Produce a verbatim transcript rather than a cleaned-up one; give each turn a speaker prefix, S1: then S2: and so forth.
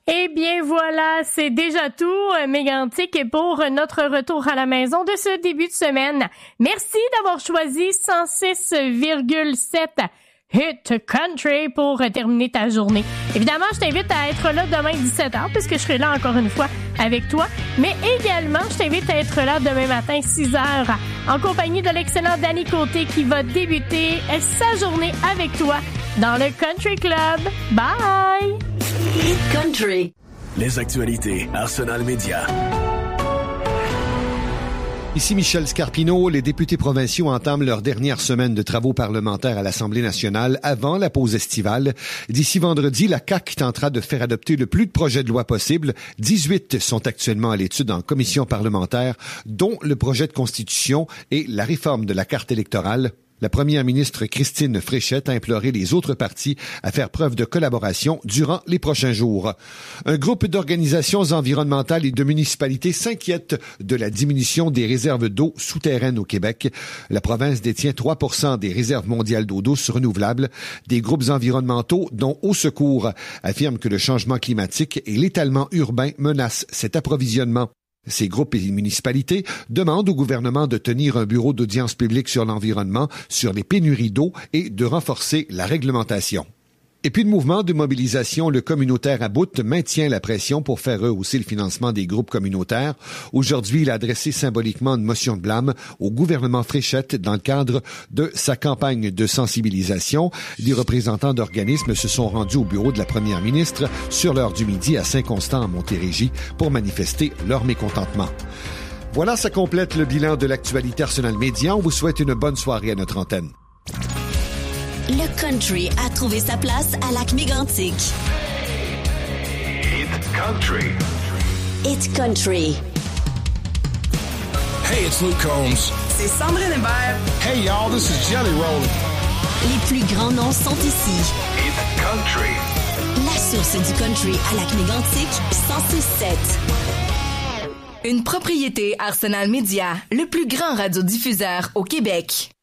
S1: Eh bien voilà, c'est déjà tout, Mégantic, pour notre retour à la maison de ce début de semaine. Merci d'avoir choisi cent six virgule sept Hit Country pour terminer ta journée. Évidemment, je t'invite à être là demain dix-sept heures puisque je serai là encore une fois avec toi. Mais également, je t'invite à être là demain matin six heures en compagnie de l'excellent Danny Côté qui va débuter sa journée avec toi dans le Country Club. Bye!
S2: Hit Country.
S3: Les actualités Arsenal Média.
S4: Ici Michel Scarpino. Les députés provinciaux entament leur dernière semaine de travaux parlementaires à l'Assemblée nationale avant la pause estivale. D'ici vendredi, la C A Q tentera de faire adopter le plus de projets de loi possible. dix-huit sont actuellement à l'étude en commission parlementaire, dont le projet de constitution et la réforme de la carte électorale. La première ministre Christine Fréchette a imploré les autres partis à faire preuve de collaboration durant les prochains jours. Un groupe d'organisations environnementales et de municipalités s'inquiète de la diminution des réserves d'eau souterraines au Québec. La province détient trois pour cent des réserves mondiales d'eau douce renouvelables. Des groupes environnementaux, dont Au Secours, affirment que le changement climatique et l'étalement urbain menacent cet approvisionnement. Ces groupes et municipalités demandent au gouvernement de tenir un bureau d'audience publique sur l'environnement, sur les pénuries d'eau et de renforcer la réglementation. Et puis le mouvement de mobilisation Le Communautaire à bout maintient la pression pour faire rehausser le financement des groupes communautaires. Aujourd'hui, il a adressé symboliquement une motion de blâme au gouvernement Fréchette dans le cadre de sa campagne de sensibilisation. Des représentants d'organismes se sont rendus au bureau de la première ministre sur l'heure du midi à Saint-Constant en Montérégie pour manifester leur mécontentement. Voilà, ça complète le bilan de l'actualité Arsenal Média. On vous souhaite une bonne soirée à notre antenne.
S2: Le country a trouvé sa place à Lac-Mégantic.
S3: Hit Country.
S2: Hit Country.
S5: Hey, it's Luke Combs.
S6: C'est Sandrine Hébert.
S5: Hey, y'all, this is Jelly Roll.
S2: Les plus grands noms sont ici.
S3: Hit Country.
S2: La source du country à Lac-Mégantic, cent six sept.
S6: Une propriété Arsenal Média, le plus grand radiodiffuseur au Québec.